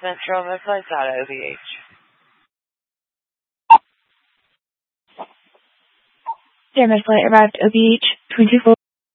Central, my flight's out of OVH. Dear, my flight arrived OVH 24.